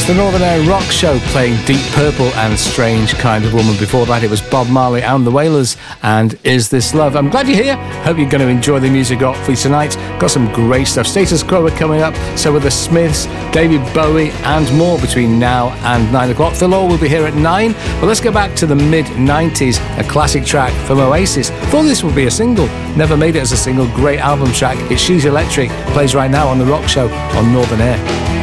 The Northern Air Rock Show playing Deep Purple and Strange Kind of Woman. Before that, it was Bob Marley and the Wailers and Is This Love. I'm glad you're here. Hope you're going to enjoy the music got for you tonight. Got some great stuff. Status Quo are coming up. So are the Smiths, David Bowie, and more between now and 9 o'clock. Phil Orr will be here at 9. But let's go back to the mid-90s. A classic track from Oasis. Thought this would be a single. Never made it as a single. Great album track. It's She's Electric. Plays right now on the Rock Show on Northern Air.